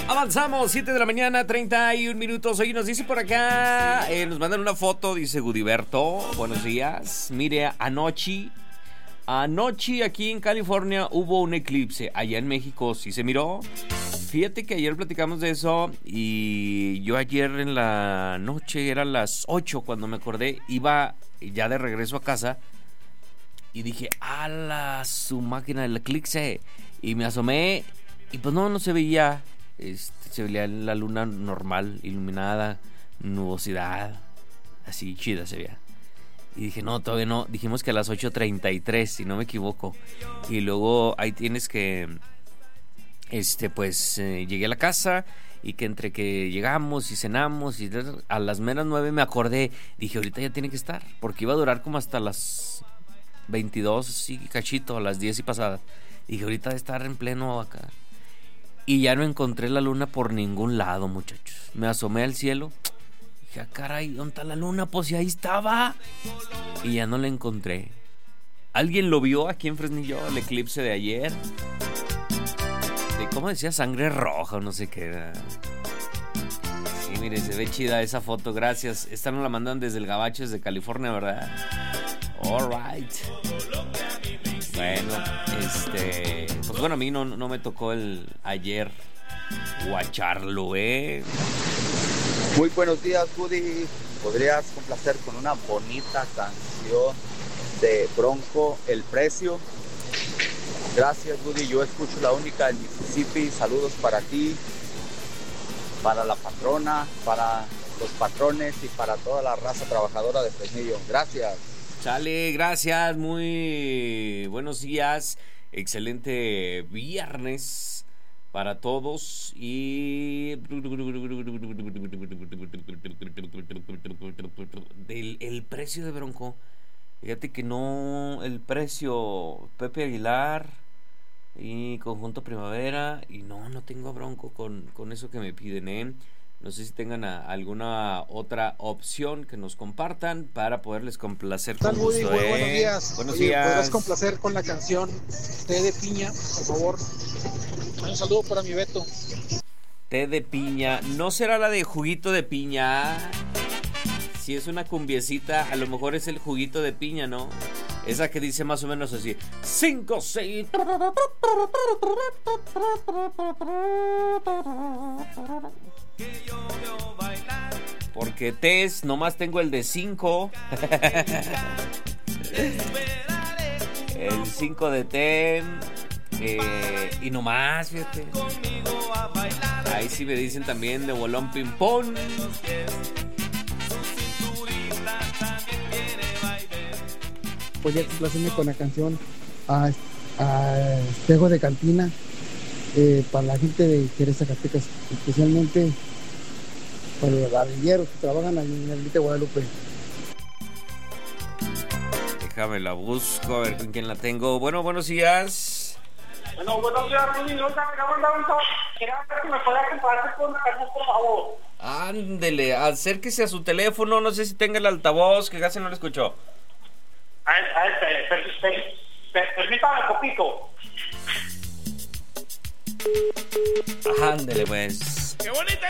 Avanzamos, 7 de la mañana, 31 minutos. Hoy nos dice por acá, nos mandan una foto, dice Gudiberto. Buenos días. Mire, anoche aquí en California hubo un eclipse. Allá en México sí se miró. Fíjate que ayer platicamos de eso y yo ayer en la noche, eran las 8 cuando me acordé, iba ya de regreso a casa y dije, ¡ala, su máquina del eclipse! Y me asomé y pues no se veía. Se veía la luna normal, iluminada, nubosidad, así chida se veía. Y dije, no, todavía no. Dijimos que a las 8:33, si no me equivoco. Y luego ahí tienes que, llegué a la casa y que entre que llegamos y cenamos y a las menos 9 me acordé. Dije, ahorita ya tiene que estar, porque iba a durar como hasta las 22 y cachito, a las 10 y pasadas. Dije, ahorita de estar en pleno acá. Y ya no encontré la luna por ningún lado, muchachos. Me asomé al cielo. Dije, caray, ¿dónde está la luna? Pues si ahí estaba. Y ya no la encontré. ¿Alguien lo vio aquí en Fresnillo, el eclipse de ayer? ¿Cómo decía? Sangre roja o no sé qué. Sí, mire, se ve chida esa foto, gracias. Esta nos la mandan desde el Gabacho, desde California, ¿verdad? All right. Bueno, pues bueno, a mí no me tocó el ayer guacharlo, Muy buenos días, Woody. ¿Podrías complacer con una bonita canción de Bronco, El Precio? Gracias, Woody. Yo escucho la única en Mississippi. Saludos para ti, para la patrona, para los patrones y para toda la raza trabajadora de Fresnillo. Gracias. Sale, gracias, muy buenos días, excelente viernes para todos y el precio de Bronco, fíjate que no, el precio Pepe Aguilar y Conjunto Primavera y no tengo Bronco con eso que me piden, No sé si tengan alguna otra opción que nos compartan para poderles complacer con gusto. Buenos días. Buenos días. ¿Podrás complacer con la canción Té de Piña, por favor? Un saludo para mi Beto. Té de piña. ¿No será la de juguito de piña? Si es una cumbiecita, a lo mejor es el juguito de piña, ¿no? Esa que dice más o menos así: 5, 6. Porque tés, nomás tengo el de 5. El 5 de té. Y nomás, fíjate. Ahí sí me dicen también de bolón ping-pong. Podría complacerme con la canción a Espejo de Cantina, para la gente de Jerez, Zacatecas, especialmente para los barrilleros que trabajan ahí en el Lite Guadalupe. Déjame la busco, a ver con quién la tengo. Bueno, buenos días. Bueno, buenos días, Rudy. Quería ver si me podía compartir con una canción, por favor. Ándele, acérquese a su teléfono, no sé si tenga el altavoz, que casi no lo escuchó. Permítame un poquito. Ándele, pues. ¡Qué bonita!